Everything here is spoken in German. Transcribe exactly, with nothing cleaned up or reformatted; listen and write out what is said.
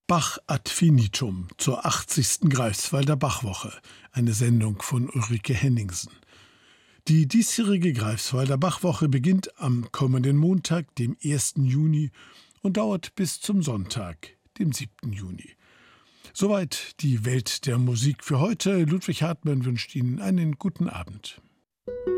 Bach ad Finitum zur achtzigsten Greifswalder Bachwoche, eine Sendung von Ulrike Henningsen. Die diesjährige Greifswalder Bachwoche beginnt am kommenden Montag, dem ersten Juni, und dauert bis zum Sonntag, dem siebten Juni. Soweit die Welt der Musik für heute. Ludwig Hartmann wünscht Ihnen einen guten Abend.